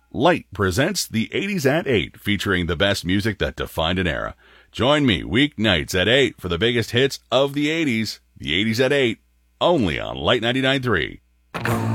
Light presents the 80s at 8, featuring the best music that defined an era. Join me weeknights at 8 for the biggest hits of the 80s. The 80s at 8, only on Light 99.3.